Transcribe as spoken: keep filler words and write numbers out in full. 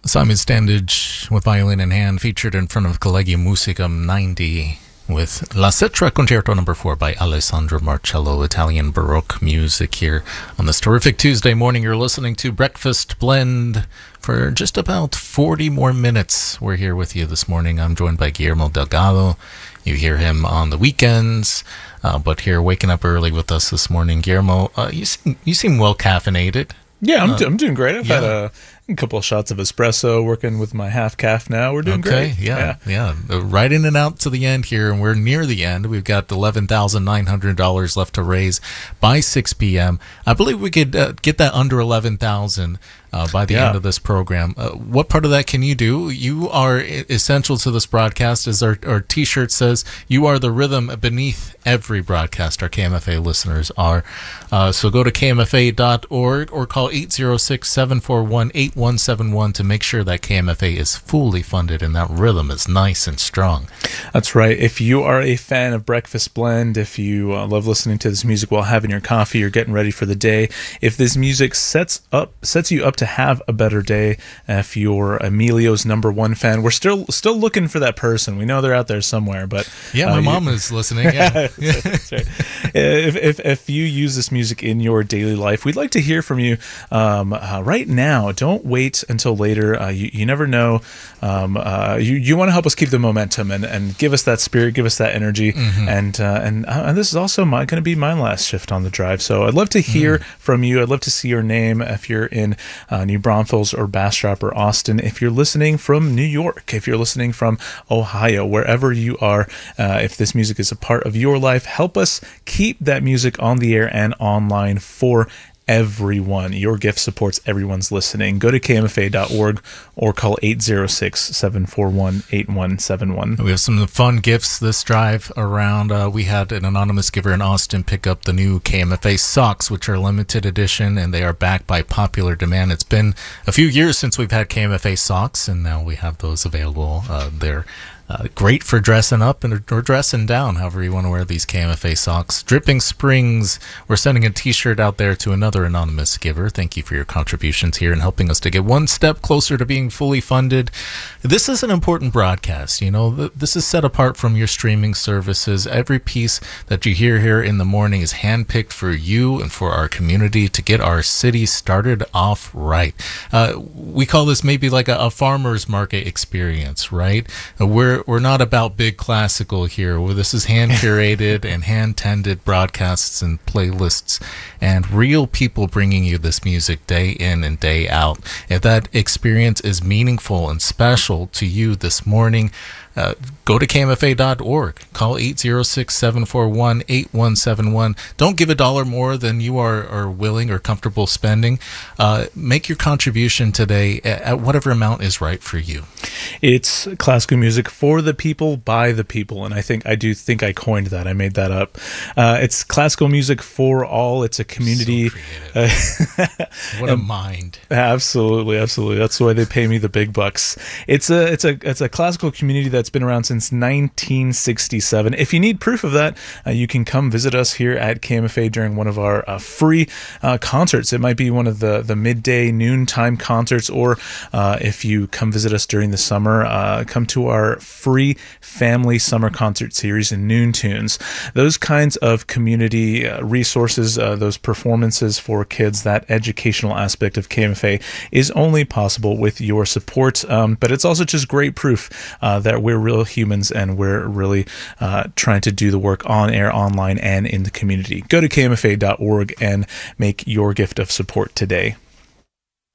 Simon Standage with violin in hand, featured in front of Collegium Musicum ninety with La Cetra Concerto number four by Alessandro Marcello, Italian Baroque music here on this terrific Tuesday morning. You're listening to Breakfast Blend for just about forty more minutes. We're here with you this morning. I'm joined by Guillermo Delgado. You hear him on the weekends, uh, but here waking up early with us this morning. Guillermo, uh, you seem, you seem well caffeinated. Yeah, I'm, uh, do- I'm doing great. I've yeah. had a, a couple of shots of espresso, working with my half calf now. We're doing okay, great. Yeah, yeah, yeah. Right in and out to the end here, and we're near the end. We've got eleven thousand nine hundred dollars left to raise by six p.m. I believe we could uh, get that under eleven thousand dollars uh, by the Yeah. end of this program. Uh, what part of that can you do? You are e- essential to this broadcast. As our, our T-shirt says, you are the rhythm beneath every broadcast. Our K M F A listeners are. Uh, so go to K M F A dot org or call eight zero six, seven four one, eight one seven one to make sure that K M F A is fully funded and that rhythm is nice and strong. That's right. If you are a fan of Breakfast Blend, if you uh, love listening to this music while having your coffee or getting ready for the day, if this music sets up sets you up to have a better day, uh, if you're Emilio's number one fan, we're still still looking for that person. We know they're out there somewhere, but yeah, my uh, mom you, is listening. Yeah, that's right. If, if if you use this music in your daily life, we'd like to hear from you um, uh, right now. Don't wait until later. Uh, you, you never know. Um, uh, you you want to help us keep the momentum and, and give us that spirit, give us that energy. Mm-hmm. And uh, and uh, and this is also my going to be my last shift on the drive. So I'd love to hear mm. from you. I'd love to see your name if you're in uh, New Braunfels or Bastrop or Austin. If you're listening from New York, if you're listening from Ohio, wherever you are, uh, if this music is a part of your life, help us keep that music on the air and online for everyone. Your gift supports everyone's listening. Go to K M F A dot org or call eight zero six, seven four one, eight one seven one. We have some fun gifts this drive around. Uh, we had an anonymous giver in Austin pick up the new K M F A socks, which are limited edition, and they are backed by popular demand. It's been a few years since we've had K M F A socks, and now we have those available. Uh, they're Uh, great for dressing up and or dressing down, however you want to wear these K M F A socks. Dripping Springs, we're sending a T-shirt out there to another anonymous giver. Thank you for your contributions here and helping us to get one step closer to being fully funded. This is an important broadcast. You know, th- this is set apart from your streaming services. Every piece that you hear here in the morning is handpicked for you and for our community to get our city started off right. Uh, we call this maybe like a, a farmer's market experience, right? Uh, we're We're not about big classical here. Well, this is hand-curated and hand-tended broadcasts and playlists and real people bringing you this music day in and day out. If that experience is meaningful and special to you this morning, Uh, go to K M F A dot org. Call eight zero six, seven four one, eight one seven one. Don't give a dollar more than you are, are willing or comfortable spending. Uh, make your contribution today at, at whatever amount is right for you. It's classical music for the people, by the people, and I think I do think I coined that. I made that up. Uh, it's classical music for all. It's a community. So creative. What a mind. Absolutely, absolutely. That's why they pay me the big bucks. It's a it's a it's a classical community that's been around since nineteen sixty-seven. If you need proof of that, uh, you can come visit us here at K M F A during one of our uh, free uh, concerts. It might be one of the the midday noontime concerts, or uh, if you come visit us during the summer, uh, come to our free family summer concert series in Noon Tunes. Those kinds of community uh, resources, uh, those performances for kids, that educational aspect of K M F A is only possible with your support. Um, but it's also just great proof uh, that we're real humans and we're really uh, trying to do the work on air, online, and in the community. Go to K M F A dot org and make your gift of support today.